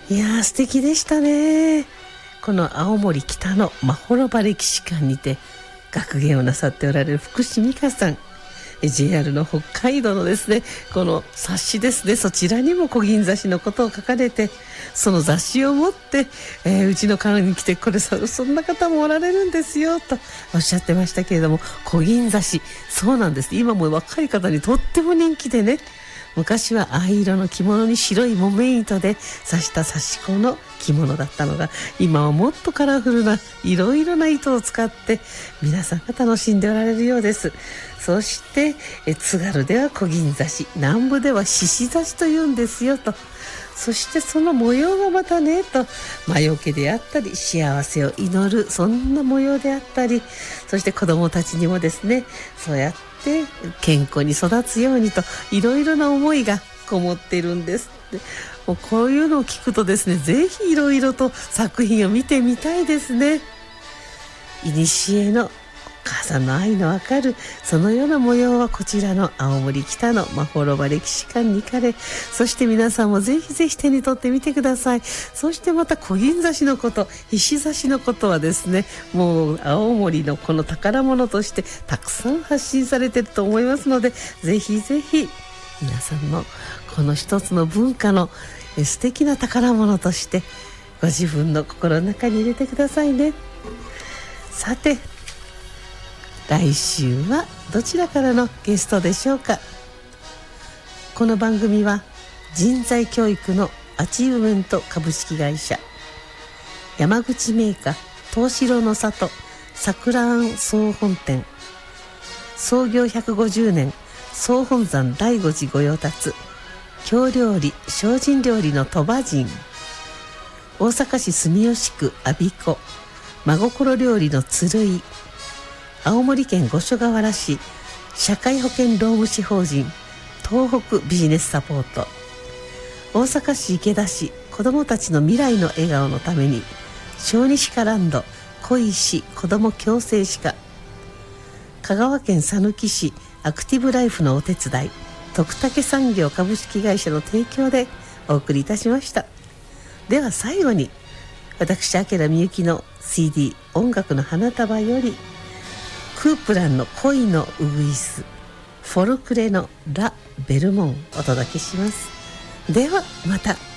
いやー素敵でしたね。この青森北のまほろば歴史館にて学芸をなさっておられる福士美香さん、JR の北海道のですねこの冊子ですね、そちらにも小銀刺しのことを書かれて、その雑誌を持って、うちの館に来て、これそんな方もおられるんですよとおっしゃってましたけれども、小銀刺し、そうなんです。今も若い方にとっても人気でね、昔は藍色の着物に白い木綿糸で刺した刺し子の着物だったのが、今はもっとカラフルないろいろな糸を使って皆さんが楽しんでおられるようです。そして津軽では小銀刺し、南部では獅子刺しというんですよと。そしてその模様がまたねと、魔除けであったり幸せを祈る、そんな模様であったり、そして子どもたちにもですね、そうやって健康に育つようにといろいろな思いがこもっているんですって。もうこういうのを聞くとですね、ぜひいろいろと作品を見てみたいですね。古のお母さんの愛のわかるそのような模様はこちらの青森北のまほろば歴史館に行かれ、そして皆さんもぜひぜひ手に取ってみてください。そしてまた小銀刺しのこと、石刺しのことはですね、もう青森のこの宝物としてたくさん発信されていると思いますので、ぜひぜひ皆さんのこの一つの文化の素敵な宝物としてご自分の心の中に入れてくださいね。さて、来週はどちらからのゲストでしょうか。この番組は人材教育のアチーブメント株式会社、山口銘菓東四郎の里桜庵総本店、創業150年総本山第五次御用達京料理精進料理の鳥羽人、大阪市住吉区我孫子真心料理の鶴井、青森県五所川原市社会保険労務士法人東北ビジネスサポート、大阪市池田市子どもたちの未来の笑顔のために小児歯科ランド小石子ども矯正歯科、香川県さぬき市アクティブライフのお手伝い徳武産業株式会社の提供でお送りいたしました。では最後に、私明みゆきの CD 音楽の花束よりクープランの恋のウグイス、フォルクレのラ・ベルモンお届けします。ではまた。